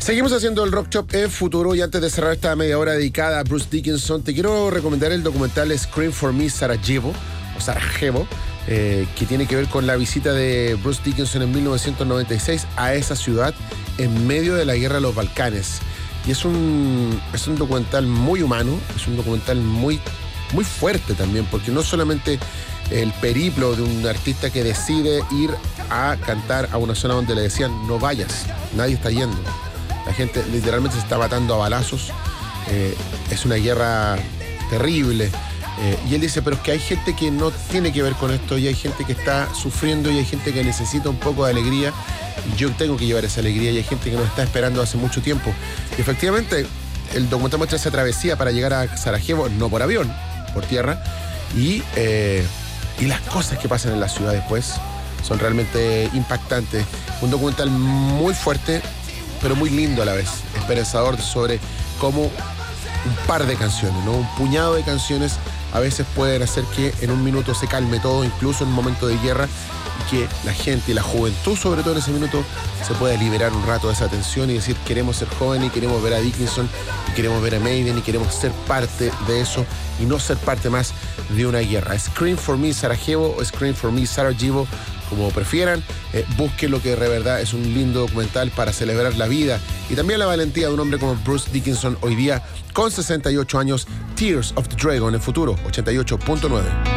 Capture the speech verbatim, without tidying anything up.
Seguimos haciendo el Rock Shop en futuro y antes de cerrar esta media hora dedicada a Bruce Dickinson, te quiero recomendar el documental Scream for Me Sarajevo, o Sarajevo, eh, que tiene que ver con la visita de Bruce Dickinson en mil novecientos noventa y seis a esa ciudad en medio de la guerra de los Balcanes. Y es un, es un documental muy humano, es un documental muy, muy fuerte también, porque no solamente el periplo de un artista que decide ir a cantar a una zona donde le decían no vayas, nadie está yendo. La gente literalmente se está matando a balazos. Eh, es una guerra terrible. Eh, y él dice, pero es que hay gente que no tiene que ver con esto y hay gente que está sufriendo y hay gente que necesita un poco de alegría. Y yo tengo que llevar esa alegría y hay gente que nos está esperando hace mucho tiempo. Y efectivamente, el documental muestra esa travesía para llegar a Sarajevo, no por avión, por tierra. Y, eh, y las cosas que pasan en la ciudad después son realmente impactantes. Un documental muy fuerte, pero muy lindo a la vez, esperanzador sobre cómo un par de canciones, ¿no? Un puñado de canciones a veces pueden hacer que en un minuto se calme todo, incluso en un momento de guerra, y que la gente y la juventud, sobre todo en ese minuto, se pueda liberar un rato de esa tensión y decir queremos ser jóvenes y queremos ver a Dickinson y queremos ver a Maiden y queremos ser parte de eso y no ser parte más de una guerra. Scream for Me Sarajevo o Scream for Me Sarajevo, como prefieran, eh, busquen lo que de verdad es un lindo documental para celebrar la vida y también la valentía de un hombre como Bruce Dickinson hoy día con sesenta y ocho años. Tears of the Dragon en Futuro ochenta y ocho punto nueve.